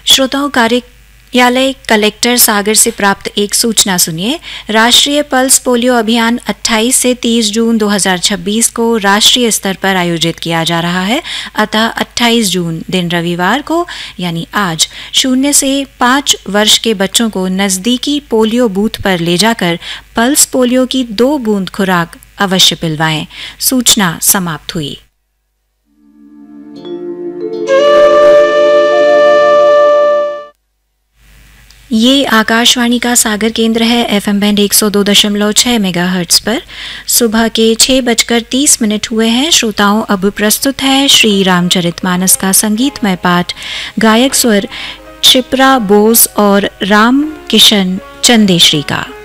श्रोताओं, कार्यालय कलेक्टर सागर से प्राप्त एक सूचना सुनिए। राष्ट्रीय पल्स पोलियो अभियान 28 से 30 जून 2026 को राष्ट्रीय स्तर पर आयोजित किया जा रहा है। अतः 28 जून दिन रविवार को यानी आज 0 से 5 वर्ष के बच्चों को नज़दीकी पोलियो बूथ पर ले जाकर पल्स पोलियो की 2 बूंद खुराक अवश्य पिलवाएं। सूचना समाप्त हुई। ये आकाशवाणी का सागर केंद्र है। एफएम बैंड 102.6 मेगाहर्ट्ज पर सुबह के 6:30 हुए हैं। श्रोताओं, अब प्रस्तुत है श्री रामचरितमानस का संगीतमय पाठ। गायक स्वर क्षिप्रा बोस और राम किशन चंदेश्री का।